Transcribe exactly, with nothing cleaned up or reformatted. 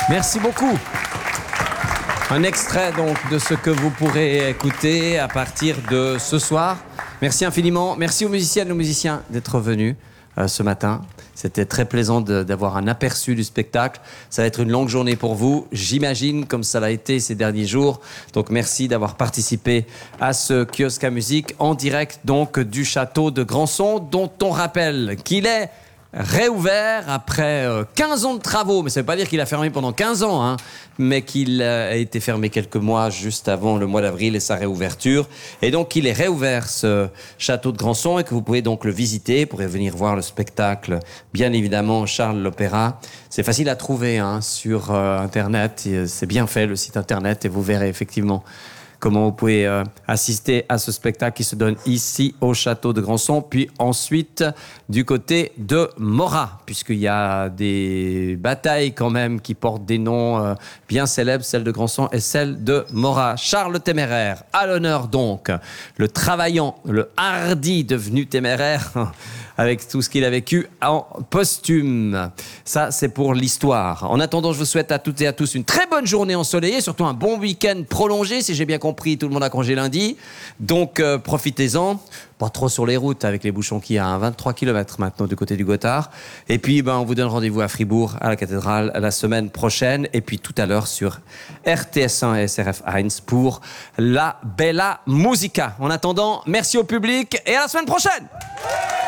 Merci beaucoup. Un extrait donc de ce que vous pourrez écouter à partir de ce soir. Merci infiniment. Merci aux musiciennes et aux musiciens d'être venus euh, ce matin. C'était très plaisant de, d'avoir un aperçu du spectacle. Ça va être une longue journée pour vous, j'imagine, comme ça l'a été ces derniers jours. Donc merci d'avoir participé à ce kiosque à musique en direct donc du château de Grandson, dont on rappelle qu'il est réouvert après quinze ans de travaux, mais ça ne veut pas dire qu'il a fermé pendant quinze ans, hein, mais qu'il a été fermé quelques mois juste avant le mois d'avril et sa réouverture. Et donc il est réouvert, ce château de Grandson, et que vous pouvez donc le visiter, vous pourrez venir voir le spectacle, bien évidemment, Charles l'Opéra. C'est facile à trouver hein, sur euh, Internet, c'est bien fait le site Internet, et vous verrez effectivement comment vous pouvez euh, assister à ce spectacle qui se donne ici au château de Grandson, puis ensuite du côté de Morat, puisqu'il y a des batailles quand même qui portent des noms euh, bien célèbres, celle de Grandson et celle de Morat. Charles le Téméraire, à l'honneur donc, le travaillant, le hardi devenu téméraire, avec tout ce qu'il a vécu en posthume. Ça, c'est pour l'histoire. En attendant, je vous souhaite à toutes et à tous une très bonne journée ensoleillée, surtout un bon week-end prolongé, si j'ai bien compris, tout le monde a congé lundi. Donc, euh, profitez-en. Pas trop sur les routes avec les bouchons qu'il y a, hein, vingt-trois kilomètres maintenant du côté du Gothard. Et puis, ben, on vous donne rendez-vous à Fribourg, à la cathédrale, la semaine prochaine. Et puis, tout à l'heure sur R T S un et S R F un pour la Bella Musica. En attendant, merci au public et à la semaine prochaine!